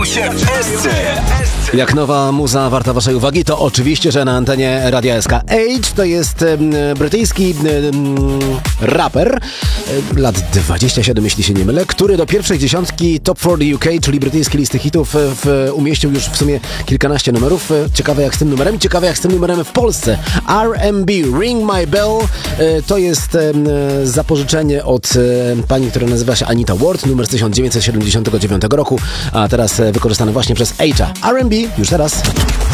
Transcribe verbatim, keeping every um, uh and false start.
Jak nowa muza warta waszej uwagi, to oczywiście, że na antenie Radia S K. Age to jest um, brytyjski um, raper, um, lat dwadzieścia siedem, jeśli się nie mylę, który do pierwszej dziesiątki Top czterydzieści U K, czyli brytyjskiej listy hitów, w, umieścił już w sumie kilkanaście numerów. Ciekawe jak z tym numerem, ciekawe jak z tym numerem w Polsce. R and B, Ring My Bell, to jest um, zapożyczenie od um, pani, która nazywa się Anita Ward, numer z tysiąc dziewięćset siedemdziesiątego dziewiątego roku, a teraz wykorzystany właśnie przez Age'a. R and B już teraz.